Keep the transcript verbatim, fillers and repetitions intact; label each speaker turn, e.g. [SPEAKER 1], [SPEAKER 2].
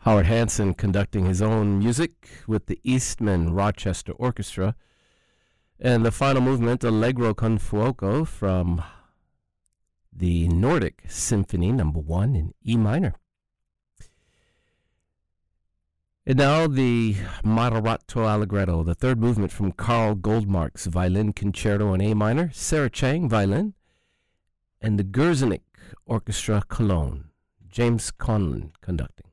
[SPEAKER 1] Howard Hanson conducting his own music with the Eastman Rochester Orchestra. And the final movement, Allegro con fuoco, from the Nordic Symphony number one in E minor. And now the Moderato Allegretto, the third movement from Carl Goldmark's Violin Concerto in A minor, Sarah Chang, violin, and the Gerzenik Orchestra Cologne, James Conlon conducting.